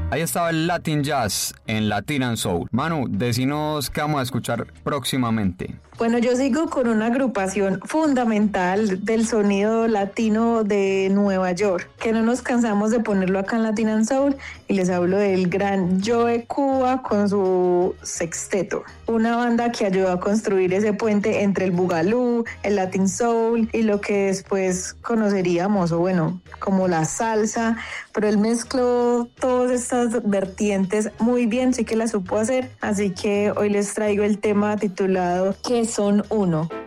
Ahí estaba el Latin Jazz en Latin and Soul. Manu, decinos qué vamos a escuchar próximamente. Bueno, yo sigo con una agrupación fundamental del sonido latino de Nueva York, que no nos cansamos de ponerlo acá en Latin and Soul, y les hablo del gran Joe Cuba con su sexteto, una banda que ayudó a construir ese puente entre el Boogaloo, el Latin Soul y lo que después conoceríamos, o bueno, como la salsa, pero él mezcló todas estas vertientes muy bien, sí que la supo hacer, así que hoy les traigo el tema titulado ¿Qué son uno?